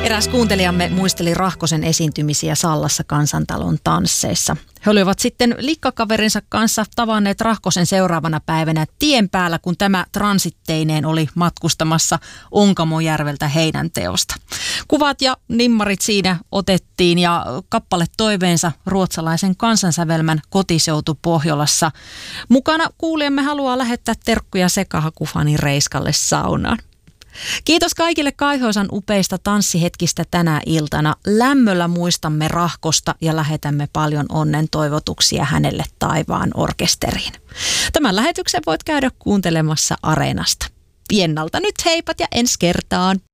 Eräs kuuntelijamme muisteli Rahkosen esiintymisiä Sallassa Kansantalon tansseissa. He olivat sitten likkakaverinsa kanssa tavanneet Rahkosen seuraavana päivänä tien päällä, kun tämä transitteineen oli matkustamassa Onkamojärveltä Heinänteosta. Kuvat ja nimmarit siinä otettiin ja kappale toiveensa ruotsalaisen kansansävelmän Kotiseutu Pohjolassa. Mukana kuulijamme haluaa lähettää terkkuja sekahakufani Reiskalle saunaan. Kiitos kaikille Kaihoisan upeista tanssihetkistä tänä iltana. Lämmöllä muistamme Rahkosta ja lähetämme paljon onnen toivotuksia hänelle taivaan orkesteriin. Tämän lähetyksen voit käydä kuuntelemassa Areenasta. Ennalta nyt heipat ja ensi kertaan.